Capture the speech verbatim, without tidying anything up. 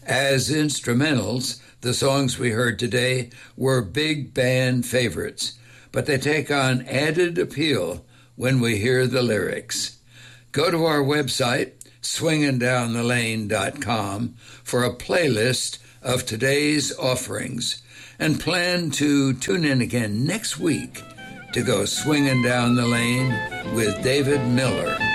As instrumentals, the songs we heard today were big band favorites, but they take on added appeal when we hear the lyrics. Go to our website, swingin' down the lane dot com, for a playlist of today's offerings, and plan to tune in again next week to go swinging down the lane with David Miller.